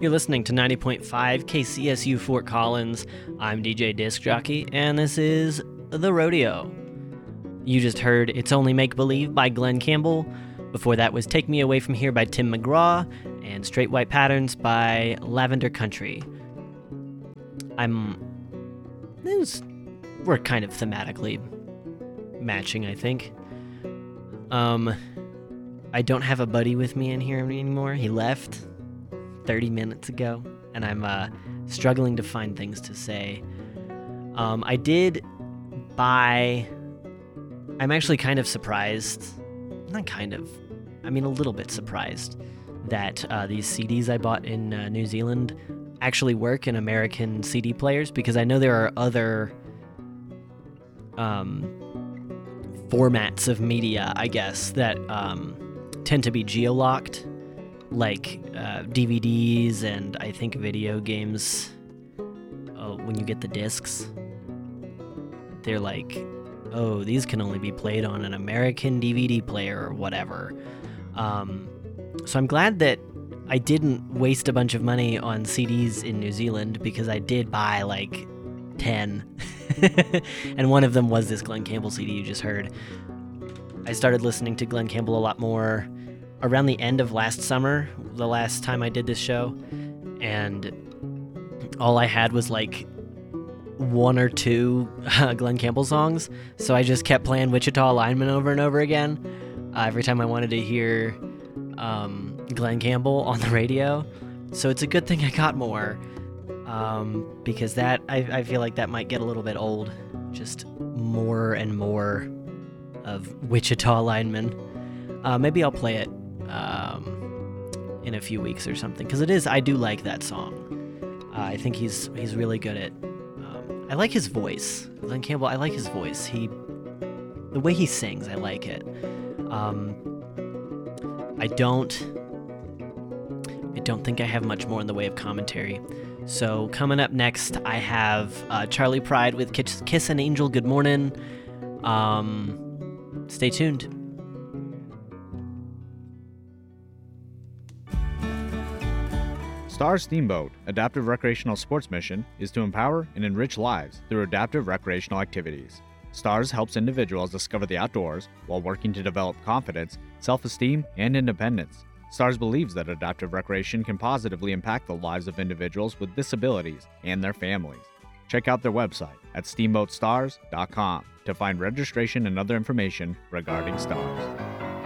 You're listening to 90.5 KCSU Fort Collins. I'm DJ Disc Jockey, and this is The Rodeo. You just heard It's Only Make Believe by Glen Campbell. Before that was Take Me Away From Here by Tim McGraw, and Straight White Patterns by Lavender Country. We're kind of thematically matching, I think. I don't have a buddy with me in here anymore. He left 30 minutes ago, and I'm struggling to find things to say. I'm actually kind of surprised, a little bit surprised that these CDs I bought in New Zealand actually work in American CD players, because I know there are other formats of media, I guess, that tend to be geo-locked, like DVDs and I think video games. When you get the discs, they're like, oh, these can only be played on an American DVD player or whatever. So I'm glad that I didn't waste a bunch of money on CDs in New Zealand, because I did buy like 10. And one of them was this Glen Campbell CD you just heard. I started listening to Glen Campbell a lot more around the end of last summer, the last time I did this show, and all I had was like one or two Glen Campbell songs, so I just kept playing Wichita Lineman over and over again every time I wanted to hear Glen Campbell on the radio. So it's a good thing I got more, because that I feel like that might get a little bit old, just more and more of Wichita Lineman. Maybe I'll play it in a few weeks or something, because I do like that song. I think he's really good at. I like his voice, Glen Campbell. I like his voice. The way he sings, I like it. I don't think I have much more in the way of commentary. So coming up next, I have Charlie Pride with Kiss an Angel, Good Morning. Stay tuned. STARS Steamboat Adaptive Recreational Sports mission is to empower and enrich lives through adaptive recreational activities. STARS helps individuals discover the outdoors while working to develop confidence, self-esteem, and independence. STARS believes that adaptive recreation can positively impact the lives of individuals with disabilities and their families. Check out their website at steamboatstars.com to find registration and other information regarding STARS.